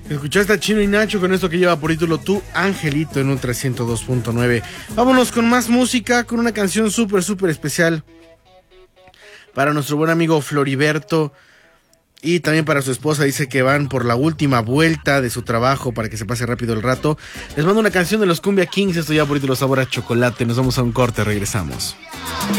Escuchaste a Chino y Nacho con esto que lleva por título Tu Angelito en Ultra 102.9. Vámonos con más música, con una canción súper especial para nuestro buen amigo Floriberto y también para su esposa. Dice que van por la última vuelta de su trabajo para que se pase rápido el rato. Les mando una canción de los Cumbia Kings, esto ya por título Sabor a Chocolate. Nos vamos a un corte, regresamos.